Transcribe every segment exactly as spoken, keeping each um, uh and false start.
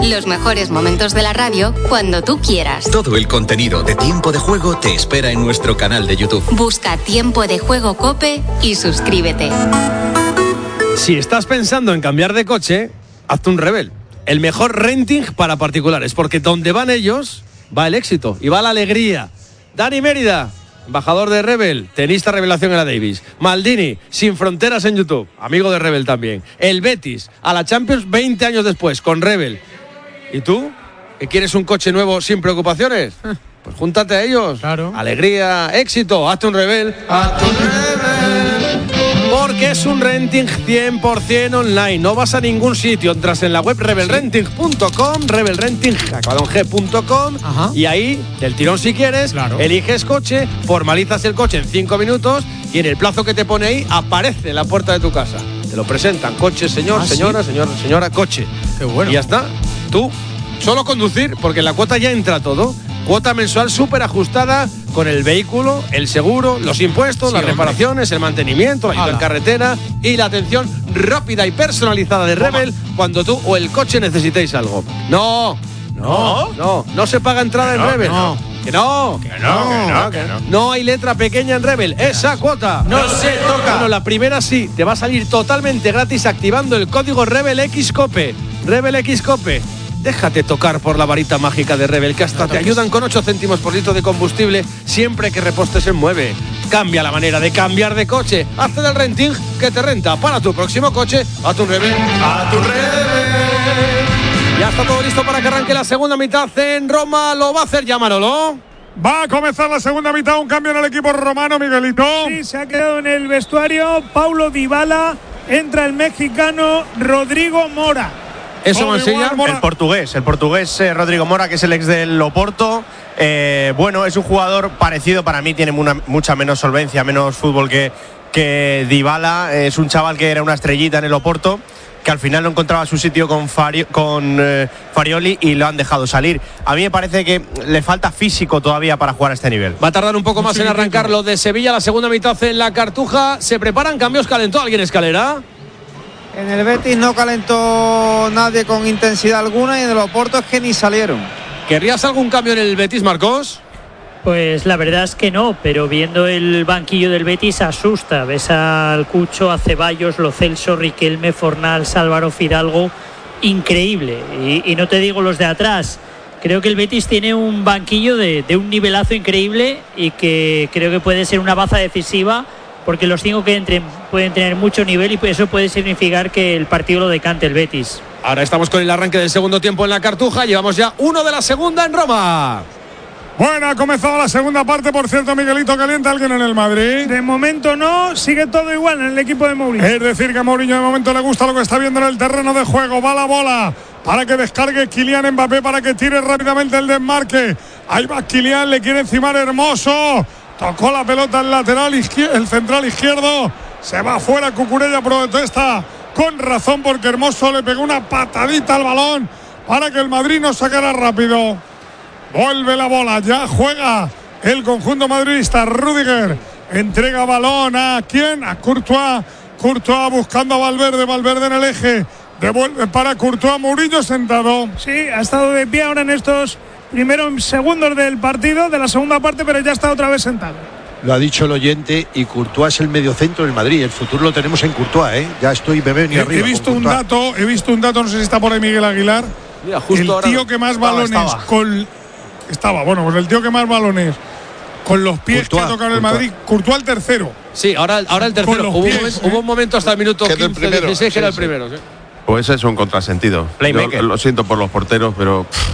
Los mejores momentos de la radio cuando tú quieras. Todo el contenido de Tiempo de Juego te espera en nuestro canal de YouTube. Busca Tiempo de Juego COPE y suscríbete. Si estás pensando en cambiar de coche, hazte un Rebel. El mejor renting para particulares, porque donde van ellos, va el éxito y va la alegría. Dani Mérida, embajador de Rebel, tenista revelación en la Davis. Maldini, sin fronteras en YouTube, amigo de Rebel también. El Betis, a la Champions veinte años después, con Rebel. ¿Y tú? ¿Que quieres un coche nuevo sin preocupaciones? Pues júntate a ellos. Claro. Alegría, éxito, hazte un Rebel. Hazte un Rebel. Porque es un renting cien por ciento online. No vas a ningún sitio. Entras en la web rebel renting punto com, rebel renting punto com, y ahí, del tirón si quieres, claro, eliges coche, formalizas el coche en cinco minutos y en el plazo que te pone ahí aparece en la puerta de tu casa. Te lo presentan. Coche, señor, ¿Ah, señora, sí? señor, señora, coche. Qué bueno. Y ya está. Tú, solo conducir, porque en la cuota ya entra todo. Cuota mensual súper ajustada con el vehículo, el seguro, los impuestos, sí, las hombre. reparaciones, el mantenimiento, la ayuda en carretera y la atención rápida y personalizada de Rebel cuando tú o el coche necesitéis algo. No, no, no, no se paga entrada en no, Rebel. No. Que no, que no, que no, que no. No hay letra pequeña en Rebel. Esa cuota no se toca. Bueno, la primera sí, te va a salir totalmente gratis activando el código Rebel X COPE. Rebel X COPE. Déjate tocar por la varita mágica de Rebel, que hasta te ayudan con ocho céntimos por litro de combustible siempre que repostes en Mueve. Cambia la manera de cambiar de coche. Hazte del renting que te renta. Para tu próximo coche, a tu Rebel. A tu Rebel. Ya está todo listo para que arranque la segunda mitad en Roma. Lo va a hacer ya Manolo. Va a comenzar la segunda mitad. Un cambio en el equipo romano, Miguelito. Sí, se ha quedado en el vestuario Paulo Dybala. Entra el mexicano Rodrigo Mora. Eso, Mansilla. El portugués, el portugués eh, Rodrigo Mora, que es el ex del Oporto. Eh, bueno, es un jugador parecido, para mí tiene una, mucha menos solvencia, menos fútbol que, que Dybala. Es un chaval que era una estrellita en el Oporto, que al final no encontraba su sitio con, Fari, con eh, Farioli y lo han dejado salir. A mí me parece que le falta físico todavía para jugar a este nivel. Va a tardar un poco más en arrancar lo de Sevilla, la segunda mitad en la Cartuja. ¿Se preparan cambios? ¿Calentó alguien Escalera? En el Betis no calentó nadie con intensidad alguna y en el Oporto es que ni salieron. ¿Querrías algún cambio en el Betis, Marcos? Pues la verdad es que no, pero viendo el banquillo del Betis asusta. Ves al Cucho, a Ceballos, Lo Celso, Riquelme, Fornals, Álvaro Fidalgo. Increíble. Y, y no te digo los de atrás. Creo que el Betis tiene un banquillo de, de un nivelazo increíble y que creo que puede ser una baza decisiva, porque los cinco que entren pueden tener mucho nivel y eso puede significar que el partido lo decante el Betis. Ahora estamos con el arranque del segundo tiempo en la Cartuja. Llevamos ya uno de la segunda en Roma. Bueno, ha comenzado la segunda parte. Por cierto, Miguelito, ¿calienta alguien en el Madrid? De momento no, sigue todo igual en el equipo de Mourinho. Es decir, que a Mourinho de momento le gusta lo que está viendo en el terreno de juego. Va la bola para que descargue Kylian Mbappé, para que tire rápidamente el desmarque. Ahí va Kylian, le quiere encimar Hermoso. Tocó la pelota el lateral izquierdo, el central izquierdo. Se va fuera, Cucurella protesta con razón porque Hermoso le pegó una patadita al balón para que el Madrid no sacara rápido. Vuelve la bola, ya juega el conjunto madridista. Rüdiger entrega balón a ¿quién? A Courtois. Courtois buscando a Valverde, Valverde en el eje. Devuelve para Courtois, Mourinho sentado. Sí, ha estado de pie ahora en estos primeros segundos del partido, de la segunda parte, pero ya está otra vez sentado. Lo ha dicho el oyente, y Courtois es el mediocentro del Madrid. El futuro lo tenemos en Courtois, ¿eh? Ya estoy, me ven y he, arriba. He visto un dato, he visto un dato, no sé si está por ahí Miguel Aguilar. Mira, justo el ahora tío no. que más estaba, balones estaba. con estaba, bueno, pues el tío que más balones con los pies Courtois, que ha tocado el Courtois. Madrid, Courtois el tercero. Sí, ahora, ahora el tercero. Hubo, pies, un, ¿eh? hubo un momento hasta el minuto Quedó el quince, primero, dieciséis que sí, era el sí. primero. ¿Sí? Pues es un contrasentido. Playmaker. Yo lo siento por los porteros, pero pff,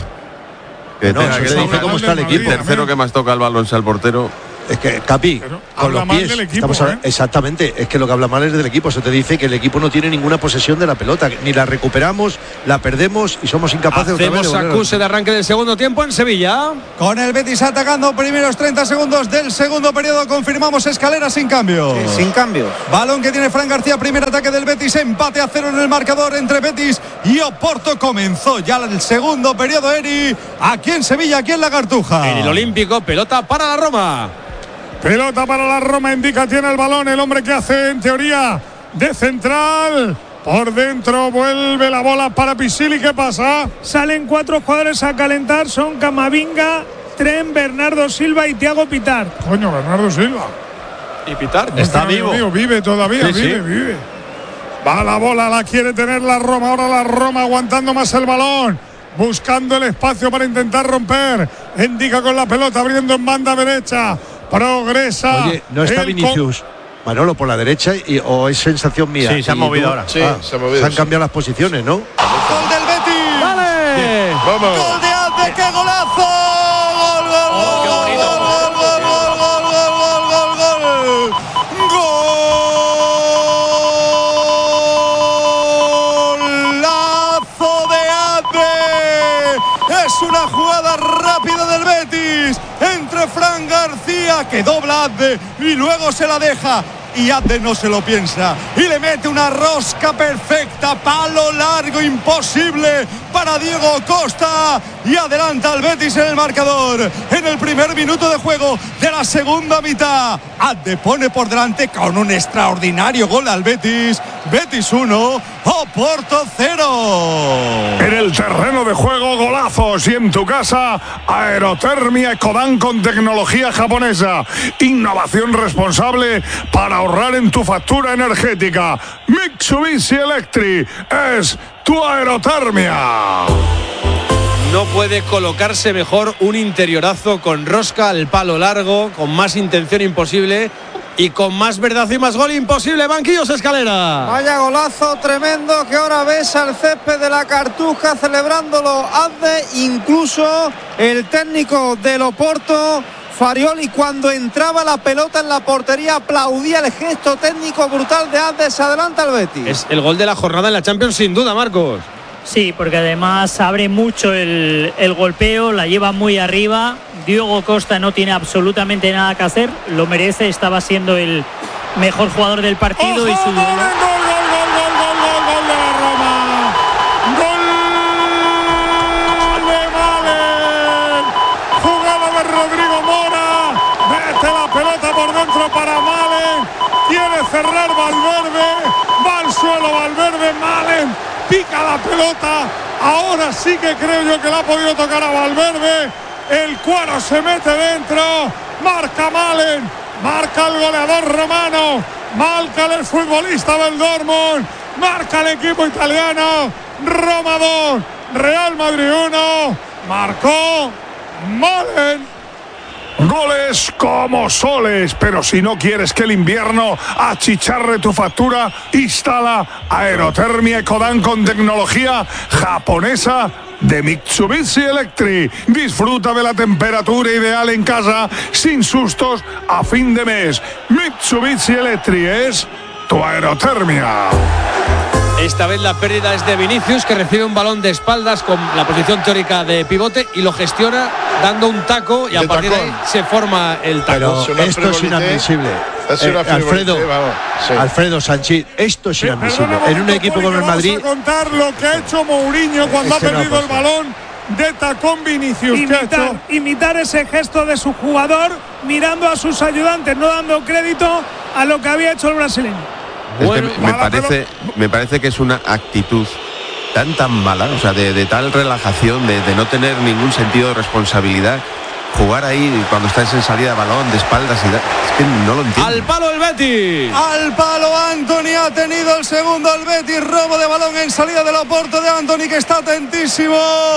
que No, tenga eso que te ser dice cómo está el el equipo. tercero que más toca el balón sea el portero. Es que, Capi, Pero con habla los mal pies, del equipo, estamos a- ¿eh? exactamente, es que lo que habla mal es del equipo. Se te dice que el equipo no tiene ninguna posesión de la pelota, ni la recuperamos, la perdemos y somos incapaces otra vez Hacemos de volver a- acuse de arranque del segundo tiempo en Sevilla. Con el Betis atacando, primeros treinta segundos del segundo periodo. Confirmamos Escalera sin cambio. Sí, sin cambio. Balón que tiene Fran García, primer ataque del Betis, empate a cero en el marcador entre Betis y Oporto. Comenzó ya el segundo periodo, Eri, aquí en Sevilla, aquí en la Cartuja. En el Olímpico, pelota para la Roma. Pelota para la Roma, indica, tiene el balón el hombre que hace en teoría de central. Por dentro vuelve la bola para Pisili. ¿Qué pasa? Salen cuatro jugadores a calentar. Son Camavinga, Tren, Bernardo Silva y Thiago Pitar. Coño, Bernardo Silva. ¿Y Pitar? Está vivo. Mío, vive todavía, sí, vive, sí. vive. Va la bola, la quiere tener la Roma. Ahora la Roma aguantando más el balón. Buscando el espacio para intentar romper. Indica con la pelota, abriendo en banda derecha. Progresa. Oye, no está Vinicius. Manolo por la derecha y, o es sensación mía. Sí, se han movido ahora. Sí, ah, se, movido, se han cambiado sí. las posiciones, ¿no? Gol del Betis. ¡Vale! Vamos. Gol de Abde, qué golazo. Gol, gol, oh, gol, qué gol, gol, gol, gol, gol, gol, gol, gol. Golazo de Abde. Es una jugada rápida del Betis. Entre Fran García, que dobla a Abde y luego se la deja. Y Abde no se lo piensa y le mete una rosca perfecta, palo largo imposible para Diego Costa y adelanta al Betis en el marcador en el primer minuto de juego de la segunda mitad. Abde pone por delante con un extraordinario gol al Betis. Betis uno, Oporto cero. En el terreno de juego, golazos, y en tu casa, Aerotermia Ecodan con tecnología japonesa. Innovación responsable para ahorrar en tu factura energética. Mitsubishi Electric es tu aerotermia. No puede colocarse mejor un interiorazo con rosca al palo largo, con más intención imposible y con más verdad y más gol imposible. Banquillos Escalera. Vaya golazo tremendo que ahora ves al césped de la Cartuja celebrándolo Abde, incluso el técnico del Oporto, Farioli, cuando entraba la pelota en la portería aplaudía el gesto técnico brutal de Abde. Se adelanta el Betis. Es el gol de la jornada en la Champions sin duda, Marcos. Sí, porque además abre mucho el, el golpeo, la lleva muy arriba. Diego Costa no tiene absolutamente nada que hacer, lo merece, estaba siendo el mejor jugador del partido. ¡Ojo, y su gol, gol, gol, gol, gol, gol, gol, gol de la Roma! ¡Gol de Malen! Jugada de Rodrigo Mora, mete la pelota por dentro para Malen, quiere cerrar Valverde, va al suelo Valverde, Malen pica la pelota, ahora sí que creo yo que la ha podido tocar a Valverde, el cuero se mete dentro, marca Malen, marca el goleador romano, marca el futbolista del Dortmund, marca el equipo italiano. Roma dos, Real Madrid uno, marcó Malen. Goles como soles, pero si no quieres que el invierno achicharre tu factura, instala Aerotermia Ecodan con tecnología japonesa de Mitsubishi Electric. Disfruta de la temperatura ideal en casa sin sustos a fin de mes. Mitsubishi Electric es tu aerotermia. Esta vez la pérdida es de Vinicius, que recibe un balón de espaldas con la posición teórica de pivote y lo gestiona dando un taco y a partir de ahí se forma el taco. Pero esto es inadmisible. Eh, Alfredo, sí. Alfredo Sanchís, esto es inadmisible. En un equipo como el Madrid. Vamos a contar lo que ha hecho Mourinho cuando es que ha perdido no el balón de tacón Vinicius. Imitar, imitar ese gesto de su jugador, mirando a sus ayudantes, no dando crédito a lo que había hecho el brasileño. Es bueno, que me parece, me parece que es una actitud tan tan mala, o sea, de, de tal relajación, de, de no tener ningún sentido de responsabilidad. Jugar ahí cuando estás en salida de balón, de espaldas y da, es que no lo entiendo. Al palo el Betis. Al palo Antony ha tenido el segundo el Betis. Robo de balón en salida del Oporto de Antony, que está atentísimo.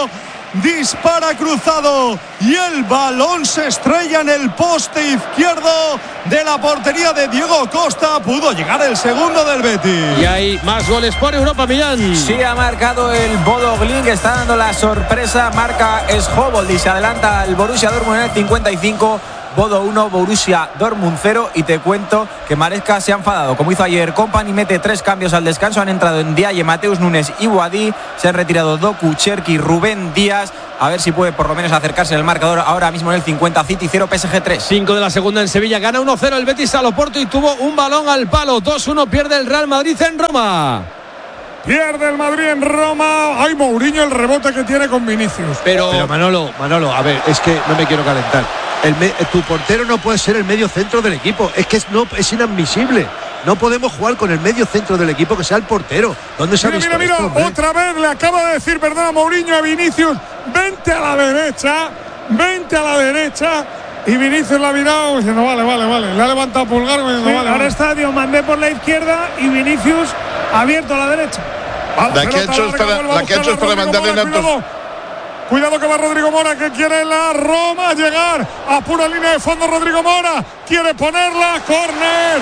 Dispara cruzado y el balón se estrella en el poste izquierdo de la portería de Diego Costa. Pudo llegar el segundo del Betis. Y hay más goles por Europa, Millán. Sí, ha marcado el Bodo Glimt, que está dando la sorpresa. Marca Schobold y se adelanta el Borussia Dortmund en el cincuenta y cinco. Bodo uno, Borussia Dortmund cero. Y te cuento que Maresca se ha enfadado, como hizo ayer Kompany. Mete tres cambios al descanso. Han entrado en Ndiaye, Mateus Nunes y Boadí. Se han retirado Doku, Cherki, Rubén Díaz. A ver si puede por lo menos acercarse en el marcador ahora mismo en el cincuenta. City cero, P S G tres. cinco de la segunda en Sevilla. Gana uno cero el Betis al Oporto y tuvo un balón al palo. dos uno pierde el Real Madrid en Roma. Pierde el Madrid en Roma. Ay, Mourinho, el rebote que tiene con Vinicius. Pero, Pero Manolo, Manolo, a ver, es que no me quiero calentar. El me, tu portero no puede ser el medio centro del equipo. Es que es, no, es inadmisible. No podemos jugar con el medio centro del equipo que sea el portero. ¿Dónde se ha Mira, visto mira, esto, mira, hombre? otra vez le acaba de decir, perdona, Mourinho a Vinicius, vente a la derecha, vente a la derecha. Y Vinicius la ha mirado diciendo, vale, vale, vale. Le ha levantado pulgar diciendo, Sí, vale, ahora vale. está Diomandé por la izquierda y Vinicius abierto a la derecha. Vale, La que ha hecho es para, la que ha hecho es para mandarle en alto. Cuidado. Cuidado que va Rodrigo Mora, que quiere la Roma llegar a pura línea de fondo. Rodrigo Mora quiere ponerla, córner.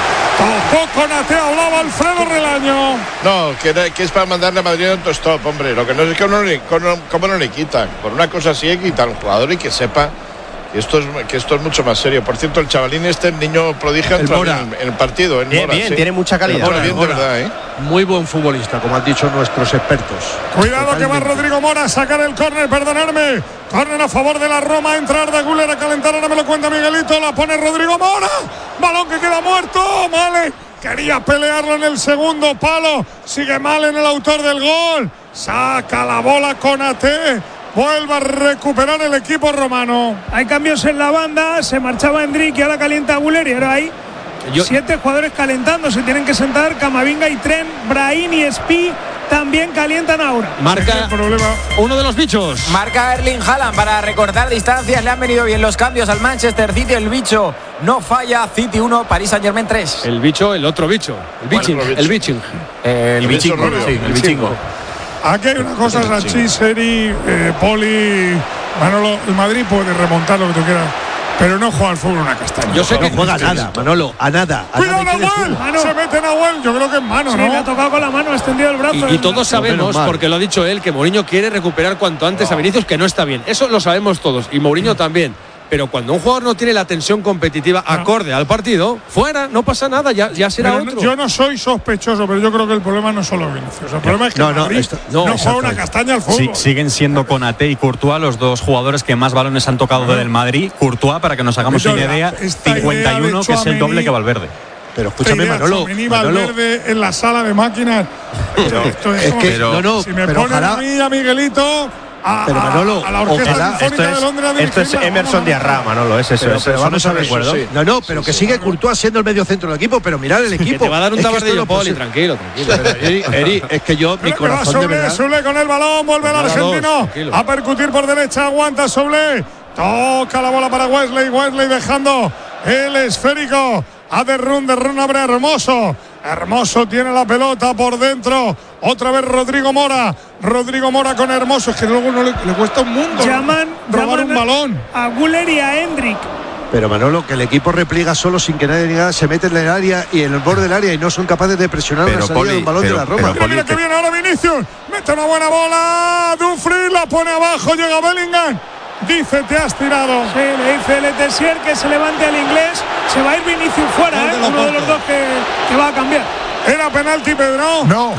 Tocó Konaté, hablaba Alfredo Relaño. No, que, era- que es para mandarle a Madrid en autostop, hombre. Lo que no es que uno le, cómo cómo no le quitan. Por una cosa así hay que quitar a un jugador y que sepa que esto es, que esto es mucho más serio. Por cierto, el chavalín este, el niño prodigio, El entró Mora. en, el- en el partido. En Bien, Mora, bien, sí. tiene mucha calidad. El Mora, bien, de Mora. verdad, ¿eh? Muy buen futbolista, como han dicho nuestros expertos. Cuidado que va Totalmente. Rodrigo Mora a sacar el córner, perdonadme. Córner a favor de la Roma, entrar de Güler a calentar, ahora me lo cuenta Miguelito, la pone Rodrigo Mora. Balón que queda muerto, Malen. Quería pelearlo en el segundo palo. Sigue Malen, el autor del gol. Saca la bola Konaté. Vuelve a recuperar el equipo romano. Hay cambios en la banda, se marchaba Endrick y ahora calienta Güler y ahora hay Yo- siete jugadores calentando. Se tienen que sentar Camavinga y Tren, Brahim y Spi también calientan ahora. Marca El problema. uno de los bichos. Marca Erling Haaland para recortar distancias. Le han venido bien los cambios al Manchester City. El bicho no falla. City uno, Paris Saint Germain tres. El bicho, el otro bicho. El Bueno, biching. otro bicho. El biching. El El bicho bichingo, rubio. sí, el bichingo. Aquí hay una cosa, Rachi, Seri, eh, Poli, Manolo. El Madrid puede remontar lo que tú quieras, pero no juega al fútbol una castaña. Yo sé No que juega a nada, Manolo, a nada. A Cuidado, nada, ¿y qué Nahuel. decir? Mano. Se mete Nahuel. Yo creo que es mano, Sí, ¿no? le ha tocado con la mano, ha extendido el brazo. Y, y del- todos sabemos, menos mal. porque lo ha dicho él, que Mourinho quiere recuperar cuanto antes a Vinicius, que no está bien. Eso lo sabemos todos, y Mourinho también. Pero cuando un jugador no tiene la tensión competitiva acorde al partido, fuera, no pasa nada, ya, ya será Pero no- otro. yo no soy sospechoso, pero yo creo que el problema no es solo Vinicius. El problema es que No, no, Madrid esto- no, no, juega una exactamente. castaña al Sí, fútbol. siguen siendo Konaté y Courtois los dos jugadores que más balones han tocado del Madrid. Courtois, para que nos hagamos una Pero idea, esta cincuenta y uno, idea de que es el doble Tchouaméni- que Valverde. Pero Esta escúchame, idea, Manolo. Tchouaméni, Manolo, Valverde en la sala de máquinas. Esto- esto es que- como- no, no, si me pero ponen ojalá- a mí y a Miguelito, a, Pero, a- Manolo, a la Orquesta ojalá- Sinfónica Esto de es, Londres a esto es dirigirla, Emerson vamos, Diarra, Manolo, es eso. Pero, es, pero eso vamos no a ver, de acuerdo. No, no, pero que sigue Courtois siendo el medio centro del equipo, pero mirad el equipo. Que te va a dar un Es que tabardillo, esto no Poli, puede- tranquilo, tranquilo. Pero, Eri, Eri, es que yo, mi Pero que va corazón de Soule, verdad. Soule con el balón, vuelve el Nada, dos, argentino tranquilo. a percutir por derecha, aguanta Soule, toca la bola para Wesley, Wesley dejando el esférico a Derrún, Derrún abre Hermoso, Hermoso tiene la pelota por dentro, otra vez Rodrigo Mora, Rodrigo Mora con Hermoso, es que luego no le, le cuesta un mundo, ¿no? Llaman, robar llaman un balón. a Güler y a Endrick. Pero Manolo, que el equipo repliega solo sin que nadie diga, se mete en el área y en el borde del área y no son capaces de presionar Pero, la salida Poli, del balón pero- de la Roma. pero, Mira, mira que viene ahora Vinicius, mete una buena bola, Dumfries la pone abajo, llega Bellingham, dice te has tirado. Sí, le dice Letessier que se levante al inglés. Se va a ir Vinicius fuera, Gol ¿eh? de Uno de Laporte. los dos que, que va a cambiar. Era penalti, Pedro. No.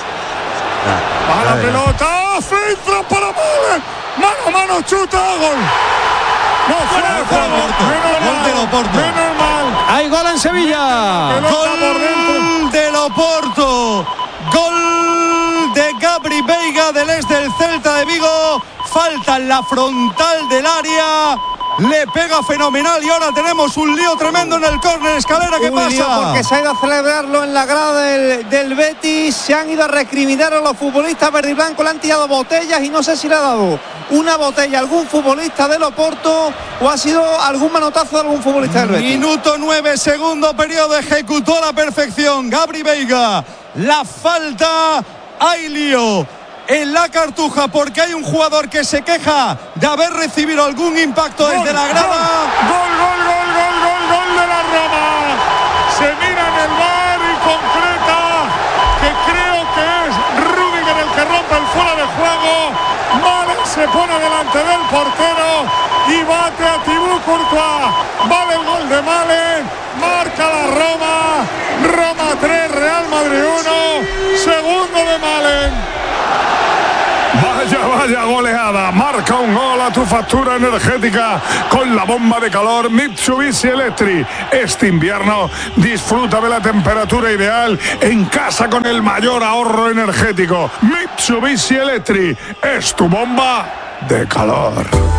Va la pelota, filtra para Malen. Mano a mano, chuta, gol. No, fuera de juego. Menos Gol de mal. Loporto. Menos mal. ¡Hay gol en Sevilla! Pelota por dentro. Gol de Loporto. Gol de Gabri Veiga del ex del Celta de Vigo. Falta en la frontal del área. Le pega fenomenal y ahora tenemos un lío tremendo en el córner. Escalera, ¿qué Un lío pasa? porque se ha ido a celebrarlo en la grada del, del Betis. Se han ido a recriminar a los futbolistas verde y blanco. Le han tirado botellas y no sé si le ha dado una botella a algún futbolista del Oporto o ha sido algún manotazo de algún futbolista del Betis. Minuto nueve, segundo periodo, ejecutó a la perfección Gabri Veiga. La falta, hay lío en la Cartuja porque hay un jugador que se queja de haber recibido algún impacto desde la grada. Gol, gol, gol, gol, gol, gol de la Roma. Se mira en el bar y concreta que creo que es Rüdiger el que rompe el fuera de juego. Malen se pone delante del portero y bate a Thibaut Courtois. Vale el gol de Malen. Marca la Roma. Roma tres, Real Madrid uno. Segundo de Malen. Vaya, vaya goleada. Marca un gol a tu factura energética con la bomba de calor Mitsubishi Electric. Este invierno disfruta de la temperatura ideal en casa con el mayor ahorro energético. Mitsubishi Electric es tu bomba de calor.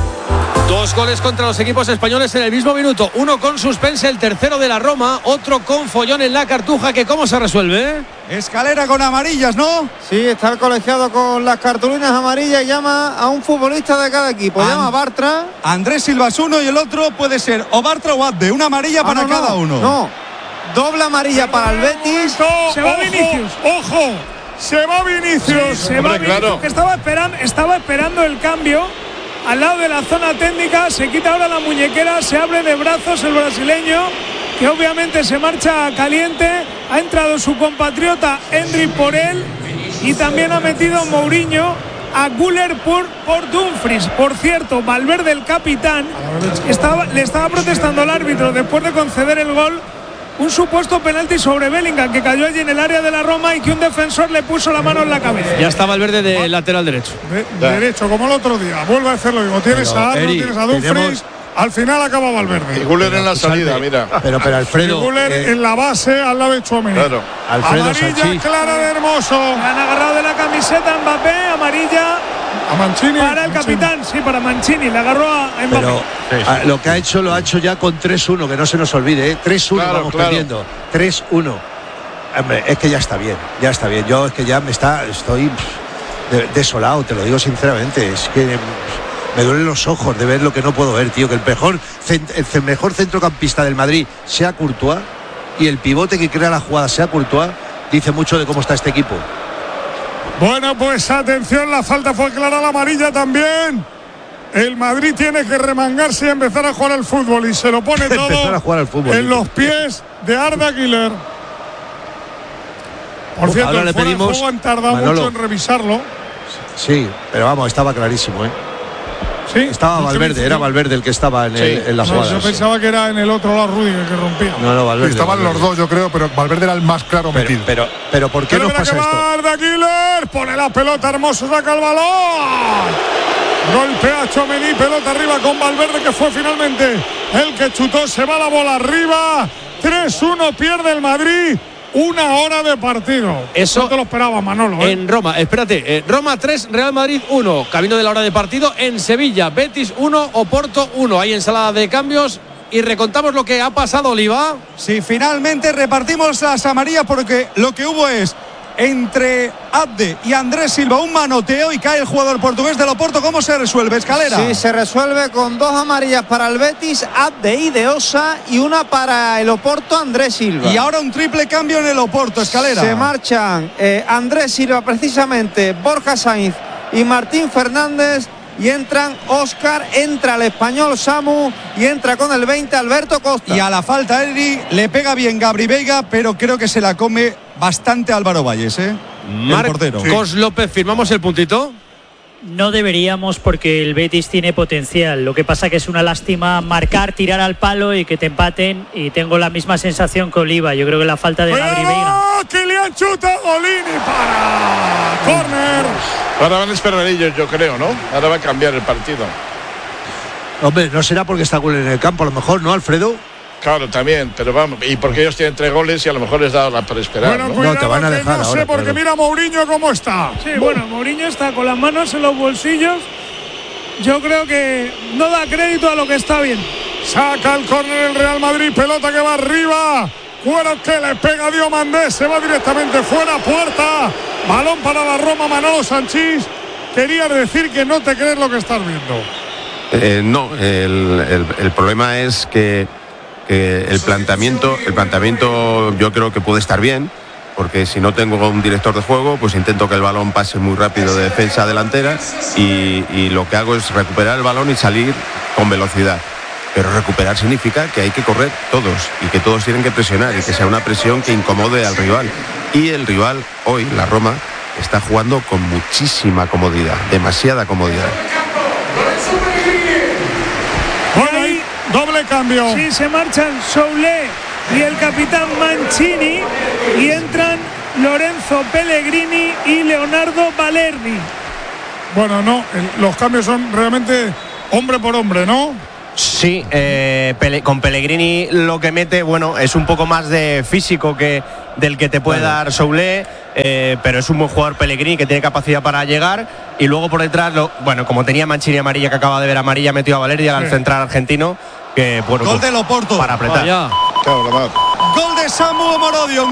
Dos goles contra los equipos españoles en el mismo minuto. Uno con suspense, el tercero de la Roma. Otro con follón en la Cartuja. ¿Que cómo se resuelve? Escalera con amarillas, ¿no? Sí, está el colegiado con las cartulinas amarillas y llama a un futbolista de cada equipo. An- llama a Bartra. Andrés Silva es uno y el otro puede ser o Bartra o Abde. Una amarilla Ah, para no, cada no, uno. No, doble amarilla para el Betis. Se va ojo, Vinicius. ¡Ojo! Se va Vinicius. Sí, se va Hombre, Vinicius, claro. que estaba esperando, estaba esperando el cambio al lado de la zona técnica. Se quita ahora la muñequera, se abre de brazos el brasileño, que obviamente se marcha caliente. Ha entrado su compatriota Henry por él y también ha metido Mourinho a Güler por, por Dumfries. Por cierto, Valverde, el capitán, estaba, le estaba protestando al árbitro después de conceder el gol un supuesto penalti sobre Bellingham, que cayó allí en el área de la Roma y que un defensor le puso la mano en la cabeza. Ya está Valverde de lateral derecho. De- derecho, como el otro día. Vuelve a hacer lo mismo. Tienes Pero, a Arno, Eri, tienes a Dumfries. tenemos- Al final acaba Valverde. Y Güler en la salida, mira. Pero, pero Alfredo. Güler eh, en la base al lado de Tchouaméni. Claro. Alfredo Amarilla Sanchís. clara de Hermoso. Le han agarrado de la camiseta a Mbappé, amarilla A Mancini. para el Mancini. capitán, sí, para Mancini, le agarró a Mbappé. Pero ah, lo que ha hecho lo ha hecho ya con tres uno, que no se nos olvide, ¿eh? tres uno Claro, vamos claro. perdiendo. tres uno. Hombre, es que ya está bien, ya está bien. Yo es que ya me está, estoy pff, de- desolado, te lo digo sinceramente. Es que pff, me duelen los ojos de ver lo que no puedo ver, tío. Que el mejor, cent- el mejor centrocampista del Madrid sea Courtois y el pivote que crea la jugada sea Courtois, dice mucho de cómo está este equipo. Bueno, pues atención, la falta fue clara, la amarilla también. El Madrid tiene que remangarse y empezar a jugar al fútbol y se lo pone Empezar todo a jugar al fútbol, en dice. los pies de Arda Güler. Por Uf, cierto, ahora el le fuera de pedimos, juego han tardado Manolo. mucho en revisarlo. Sí, pero vamos, estaba clarísimo, ¿eh? Sí, Estaba mucho Valverde, dice era yo. Valverde el que estaba en, Sí. el- en la No, jugada. yo sí. pensaba que era en el otro lado Rudiger que rompía. No, no, Valverde. Estaban Valverde. los dos, yo creo, pero Valverde era el más claro Pero, metido. pero, pero ¿por qué Pero nos mira pasa que esto? va Arda Güler, pone la pelota, Hermoso saca el balón. Golpea a Tchouaméni, pelota arriba con Valverde, que fue finalmente el que chutó, se va la bola arriba. tres uno pierde el Madrid. Una hora de partido. Eso no te lo esperaba, Manolo. ¿eh? En Roma, espérate, eh, Roma tres, Real Madrid uno, camino de la hora de partido. En Sevilla, Betis uno, Oporto uno. Hay ensalada de cambios y recontamos lo que ha pasado, Oliva. Sí, finalmente repartimos las amarillas porque lo que hubo es entre Abde y Andrés Silva un manoteo y cae el jugador portugués del Oporto. ¿Cómo se resuelve, Escalera? Sí, se resuelve con dos amarillas para el Betis, Abde y De Osa, y una para el Oporto, Andrés Silva. Y ahora un triple cambio en el Oporto, Escalera. Se marchan eh, Andrés Silva, precisamente, Borja Sainz y Martín Fernández, y entran Óscar, entra el español Samu y entra con el veinte Alberto Costa. Y a la falta, Eri, le pega bien Gabri Veiga, pero creo que se la come bastante Álvaro Valles, ¿eh? el portero. Marcos López, ¿firmamos el puntito? No deberíamos, porque el Betis tiene potencial. Lo que pasa que es una lástima marcar, tirar al palo y que te empaten. Y tengo la misma sensación que Oliva. Yo creo que la falta de Gabri Veiga. Kylian chuta, Golini para córner. Ahora van a esperar ellos, yo creo, ¿no? Ahora va a cambiar el partido. Hombre, no será porque está Güler en el campo, a lo mejor, ¿no, Alfredo? Claro, también, pero vamos, y porque ellos tienen tres goles y a lo mejor les da la para esperar. Bueno, ¿no? cuidado, No, te van a que dejar no sé, ahora, porque claro. mira Mourinho cómo está. Sí, bueno, Mourinho está con las manos en los bolsillos. Yo creo que no da crédito a lo que está bien. Saca el córner el Real Madrid, pelota que va arriba. Cuero que le pega a Diomandé, se va directamente fuera, puerta. Balón para la Roma, Manolo Sanchís. Querías decir que no te crees lo que estás viendo. Eh, no, el, el- el problema es que, que el planteamiento, el planteamiento yo creo que puede estar bien, porque si no tengo un director de juego, pues intento que el balón pase muy rápido de defensa a delantera y, y lo que hago es recuperar el balón y salir con velocidad. Pero recuperar significa que hay que correr todos y que todos tienen que presionar y que sea una presión que incomode al rival. Y el rival hoy, la Roma, está jugando con muchísima comodidad, demasiada comodidad. Bueno, ahí doble cambio. Sí, se marchan Soulé y el capitán Mancini y entran Lorenzo Pellegrini y Leonardo Balerdi. Bueno, no, el- los cambios son realmente hombre por hombre, ¿no? Sí, eh, Pele- con Pellegrini lo que mete, bueno, es un poco más de físico que del que te puede dar Soulé. eh, pero es un buen jugador Pellegrini que tiene capacidad para llegar. Y luego por detrás, lo, bueno, como tenía Mancini amarilla, que acaba de ver amarilla, metió a Valeria al Sí. central argentino. Que, bueno, Gol pues, del Oporto. para apretar. Vaya. Gol de Samu Morodion.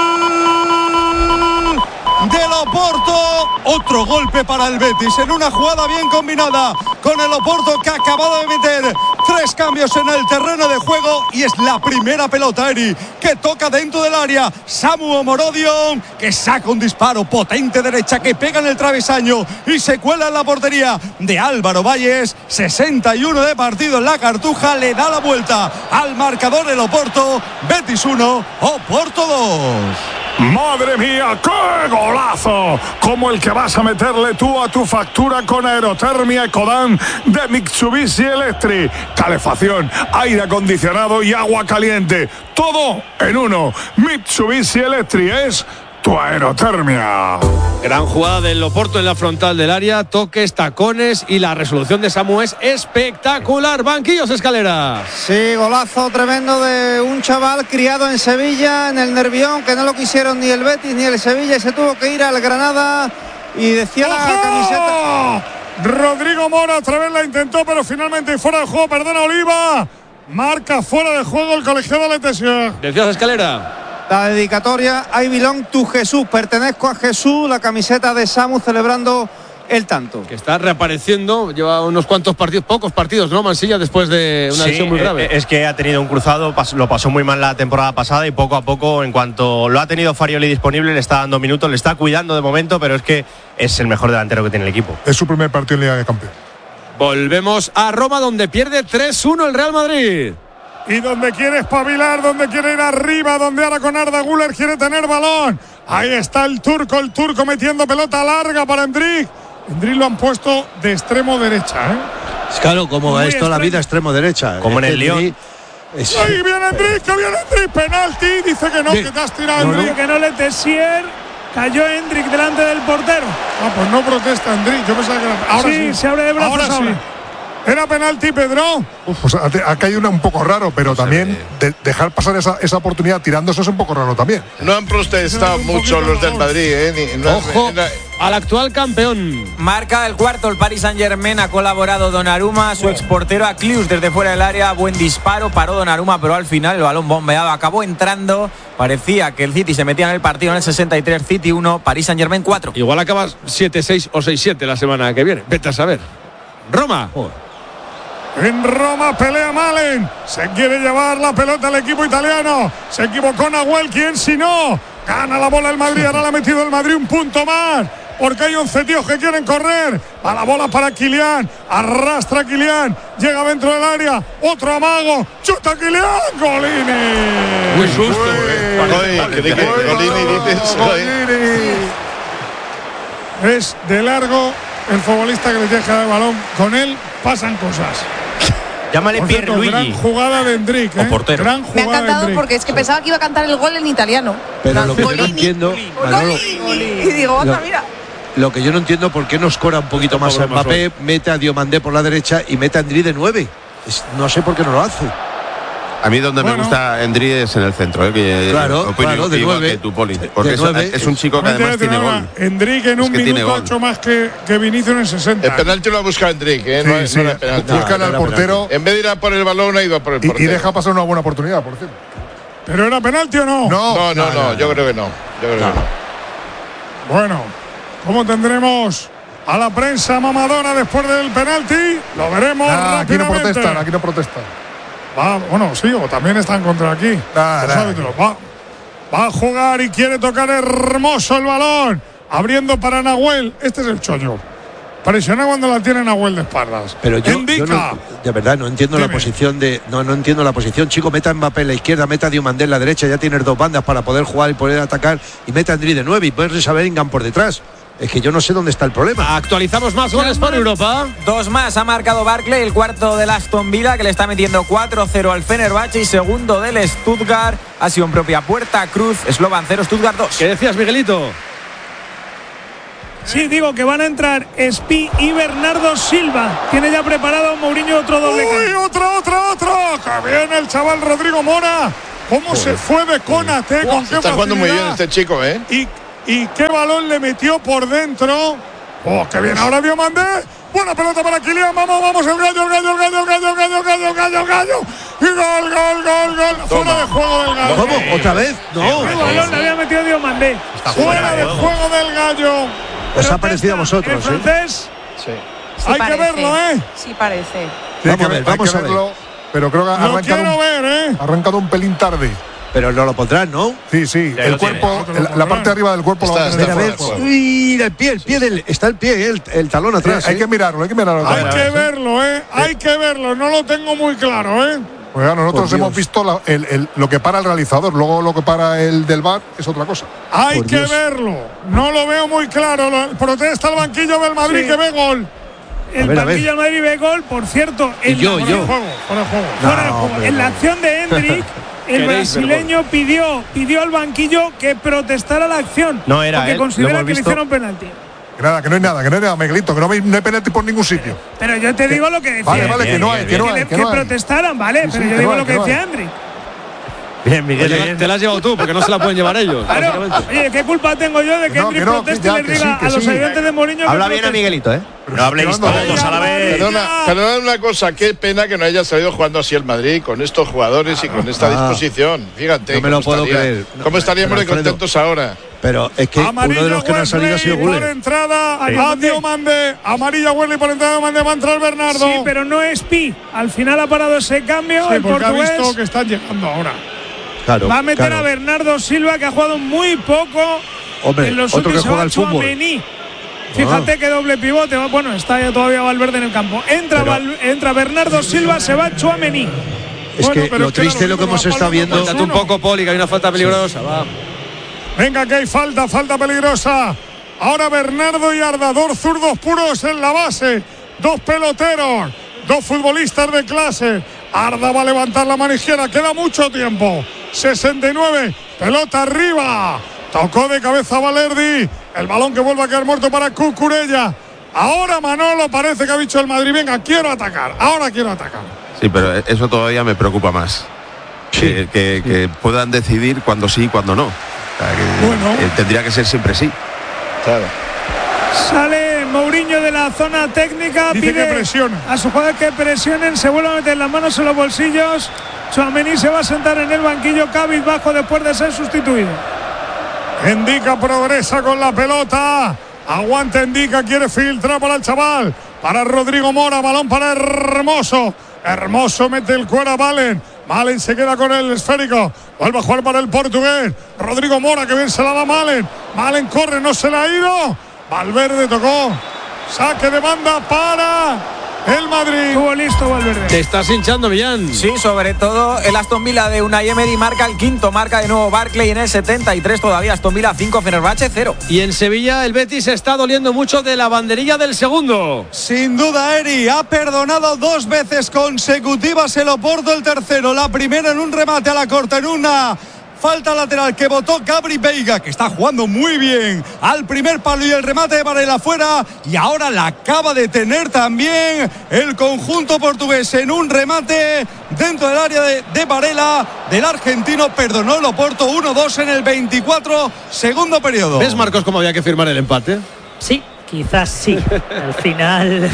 Gol del Oporto. Otro golpe para el Betis en una jugada bien combinada con el Oporto, que ha acabado de meter tres cambios en el terreno de juego, y es la primera pelota, Eri, que toca dentro del área. Samu Morodion, que saca un disparo potente derecha que pega en el travesaño y se cuela en la portería de Álvaro Valles. sesenta y uno de partido en la Cartuja, le da la vuelta al marcador el Oporto. Betis uno, Oporto dos. Madre mía, qué golazo, como el que vas a meterle tú a tu factura con Aerotermia Ecodan de Mitsubishi Electric. Calefacción, aire acondicionado y agua caliente, todo en uno. Mitsubishi Electric es tu aerotermia. Gran jugada del Oporto en la frontal del área, toques, tacones, y la resolución de Samu es espectacular. Banquillos, Escalera. Sí, golazo tremendo de un chaval criado en Sevilla, en el Nervión, que no lo quisieron ni el Betis ni el Sevilla, y se tuvo que ir al Granada. Y decía la camiseta. Rodrigo Mora otra vez la intentó, pero finalmente fuera de juego. Perdona, Oliva. Marca fuera de juego el colegiado Letesio. Decías, Escalera. La dedicatoria, I belong to Jesús, pertenezco a Jesús, la camiseta de Samu celebrando el tanto. Que está reapareciendo, lleva unos cuantos partidos, pocos partidos, ¿no, Mansilla? Después de una Sí, lesión muy grave. Es que ha tenido un cruzado, lo pasó muy mal la temporada pasada, y poco a poco, en cuanto lo ha tenido Farioli disponible, le está dando minutos, le está cuidando de momento, pero es que es el mejor delantero que tiene el equipo. Es su primer partido en Liga de Campeones. Volvemos a Roma, donde pierde tres uno el Real Madrid. Y donde quiere espabilar, donde quiere ir arriba, donde ahora con Arda Güler quiere tener balón. Ahí está el turco, el turco metiendo pelota larga para Endrick. Endrick lo han puesto de extremo derecha, ¿eh? Claro, como Muy va esto la extraño. vida, extremo derecha. Como en el Endrick Lyon. es- ¡Ahí viene Endrick, que viene Endrick! ¡Penalti! Dice que no, Sí. que te has tirado, No, Endrick. Dice que no le Tessier, cayó Hendrik delante del portero. Ah, pues no protesta Endrick. Yo pensaba que era. Ahora sí, Sí, se abre de brazos Ahora sí. ahora. Era penalti, Pedro. Pues ha, ha caído una un poco raro, pero también de- dejar pasar esa, esa oportunidad tirándose es un poco raro también. No han protestado mucho los del Madrid, ¿eh? Ni- no- Ojo no- al actual campeón. Marca el cuarto, el Paris Saint-Germain, ha colaborado Donnarumma, su exportero a Klius desde fuera del área, buen disparo, paró Donnarumma, pero al final el balón bombeado acabó entrando, parecía que el City se metía en el partido en el sesenta y tres, City uno, Paris Saint-Germain cuatro. Igual acabas siete seis o seis siete la semana que viene. Vete a saber. Roma. En Roma pelea Malen. Se quiere llevar la pelota al equipo italiano. Se equivocó Nahuel. ¿Quién si no? Gana la bola el Madrid. Ahora la ha metido el Madrid un punto más, porque hay once tíos que quieren correr. A la bola para Kylian. Arrastra a Kylian. Llega dentro del área. Otro amago. Chuta Kylian. Golini. Muy susto. Oye, que de que Golini dices, oye. Es de largo el futbolista que le tiene que dar el balón. Con él pasan cosas. Llámale Por cierto, Pierluigi. gran jugada de Endrick, ¿eh? O portero. Gran Me ha jugada de encantado Endrick. porque es que pensaba que iba a cantar el gol en italiano. Pero lo que yo no Golini. entiendo, Manolo, Golini. Y digo, anda, Lo- mira. lo que yo no entiendo por qué no escora un poquito más a Mbappé, mete a Diomandé por la derecha y mete a Endrick de nueve. Es- no sé por qué no lo hace. A mí donde Bueno. me gusta Endri es en el centro, ¿eh? Que Claro, opino claro, de igual nueve. que tú, Poli. Porque De es, nueve. es un chico que Hombre, además te voy a tiene decir gol. una, Endrick en Es un que tiene minuto ha gol. hecho más que, que Vinicius en sesenta. El penalti lo ha buscado Endrick, ¿eh? No, Sí, es- sí, no era penalti. búscale No, al era portero En vez de ir a por el balón, ha ido a por el y, y portero. deja pasar una buena oportunidad, por cierto. ¿Pero era penalti o no? No, no, no, yo creo que no. Yo creo que no. Bueno, ¿cómo tendremos a la prensa mamadora después del penalti? Lo veremos Ah, aquí no rápidamente. protestan, aquí no protestan. Va, bueno, sí, o también están contra aquí. Nah, Los nah. árbitros. Va, va a jugar y quiere tocar hermoso el balón. Abriendo para Nahuel. Este es el chollo. Presiona cuando la tiene Nahuel de espaldas. Pero yo, yo Indica. no, de verdad no entiendo Dime. la posición de. No, no entiendo la posición. Chico, meta a Mbappé en la izquierda, meta a Diomandé en la derecha, ya tienes dos bandas para poder jugar y poder atacar, y meta a Endrick de nueve y ponerse a Bellingham por detrás. Es que yo no sé dónde está el problema. Actualizamos más goles por Europa. Dos más ha marcado Barkley, el cuarto del Aston Villa, que le está metiendo cuatro cero al Fenerbahce, y segundo del Stuttgart, ha sido en propia puerta. Cruz, Slovan cero, Stuttgart dos. ¿Qué decías, Miguelito? Sí, digo que van a entrar Spi y Bernardo Silva. Tiene ya preparado Mourinho otro doble ¡Uy, cambio. otro, otro, otro! ¡Que viene el chaval Rodrigo Mora! ¿Cómo se fue de Conate? ¿Con qué Está jugando muy bien facilidad? este chico, ¿eh? Y y qué balón le metió por dentro. ¡Oh, qué bien! Ahora Diomandé. Buena pelota para Kylian. Vamos, vamos, el gallo, el gallo, el gallo, el gallo, el gallo, el gallo, el gallo, el gallo. Y gol, gol, gol, gol. Fuera de juego del gallo. ¿Cómo? ¿Otra vez? No. El balón le había metido Diomandé. Fuera de juego del gallo. Os ha parecido a vosotros, ¿El francés? Sí. Sí Hay parece. que verlo, ¿eh? Sí parece. Vamos a ver, hay vamos que a ver. verlo, pero creo que ha Lo arrancado, quiero un, ver, ¿eh? ha arrancado un pelín tarde. Pero no lo pondrán, ¿no? Sí, sí. Ya El lo cuerpo, tiene. el- la parte de arriba del cuerpo Está- lo va a está tener. Mira, a fuera ver. de juego. Uy, el pie, el pie del. Está el pie, el, el talón atrás. Hay ¿eh? que mirarlo, hay que mirarlo. Hay otra que vez, ¿eh? verlo, ¿eh? Hay que verlo. No lo tengo muy claro, ¿eh? Pues claro, nosotros Por hemos Dios. visto la- el- el- lo que para el realizador, luego lo que para el del V A R es otra cosa. Hay Por que Dios. verlo. No lo veo muy claro. Lo- Protesta el banquillo del Madrid Sí. que ve gol. El ver, a ver. banquillo del Madrid ve gol, por cierto. En yo, la, yo. Fuera de juego, fuera de juego. fuera de No, juego. hombre, En la no. acción de Hendrik, el Queréis ver brasileño pidió, pidió al banquillo que protestara la acción. No era, porque ¿eh? Lo considera hemos que le visto. hicieron penalti. Que nada, que no hay nada, que no hay nada, Miguelito, que no hay, no hay penalti por ningún sitio. Pero yo te digo lo que decía. Vale, vale, que no hay, que no que, hay, le- que que no hay. protestaran, vale, Sí, sí, pero que yo no digo hay, lo que que no decía hay. Hendrik. Bien, Miguel. Oye, bien. te la has llevado tú, porque no se la pueden llevar ellos. Claro, básicamente. oye, ¿qué culpa tengo yo de que Que no, Hendrik que no, proteste que ya, y les que sí, diga que a los sí. ayudantes de Mourinho que Habla bien a protesten? Miguelito, ¿eh? Pero No habléis estoy hablando- todos a la vez. Perdona, perdona una cosa, qué pena que no haya salido jugando así el Madrid con estos jugadores y con esta Ah. disposición. Fíjate, No me lo cómo puedo estaría- creer. No, ¿Cómo estaríamos de pero, Alfredo, contentos ahora? Pero es que Amarilla uno de los que no han salido ha sido Wesley por Guller. entrada Sí. a Diomandé. Amarilla Wesley por entrada a Diomandé. Va a entrar Bernardo. Sí, pero no es Pi. Al final ha parado ese cambio. Sí, el porque ha portugués visto que están llegando ahora. Claro, va a meter claro. a Bernardo Silva, que ha jugado muy poco. Hombre, en los otro que últimos juega al se va fútbol. Tchouaméni. Fíjate que doble pivote. va- Bueno, está ya todavía Valverde en el campo. Entra, Pero- Val- entra Bernardo Silva, se va Tchouaméni. Es Bueno, que pero lo es que triste era es lo que lo hemos mismo, estado Palma, viendo. pues, Cuéntate un poco, Poli, que hay una falta peligrosa. Va. Venga, que hay falta, falta peligrosa. Ahora Bernardo y Arda, dos zurdos puros en la base. Dos peloteros, dos futbolistas de clase. Arda va a levantar la mano izquierda, queda mucho tiempo. sesenta y nueve, pelota arriba. Tocó de cabeza Valerdi. El balón que vuelve a quedar muerto para Cucurella. Ahora Manolo parece que ha dicho el Madrid. Venga, quiero atacar. Ahora quiero atacar. Sí, pero eso todavía me preocupa más. que, que- que puedan decidir cuándo sí y cuándo no. O sea, que, Bueno. eh, tendría que ser siempre sí. Claro. Sale Mourinho de la zona técnica. Dice pide que presiona. a sus jugadores que presionen. Se vuelve a meter las manos en los bolsillos. Tchouaméni se va a sentar en el banquillo cabizbajo después de ser sustituido. Endica progresa con la pelota. Aguanta Endica, quiere filtrar para el chaval. Para Rodrigo Mora, balón para Hermoso. Hermoso mete el cuero a Valen. Malen se queda con el esférico. Vuelve a jugar para el portugués. Rodrigo Mora, que bien se la da Malen. Malen corre, no se la ha ido. Valverde tocó. Saque de banda para el Madrid. Estuvo listo Valverde. Te estás hinchando, Millán. Sí, sobre todo el Aston Villa de Unai Emery marca el quinto, marca de nuevo Barkley en el setenta y tres todavía. Aston Villa cinco, Fenerbahce cero. Y en Sevilla el Betis está doliendo mucho de la banderilla del segundo. Sin duda, Eri ha perdonado dos veces consecutivas el Oporto, el tercero. La primera en un remate a la corta, en una falta lateral que votó Gabri Veiga, que está jugando muy bien al primer palo, y el remate de Varela afuera. Y ahora la acaba de tener también el conjunto portugués en un remate dentro del área de, de Varela, del argentino. Perdonó el Oporto uno dos en el veinticuatro, segundo periodo. ¿Ves, Marcos, cómo había que firmar el empate? Sí, quizás sí. Al final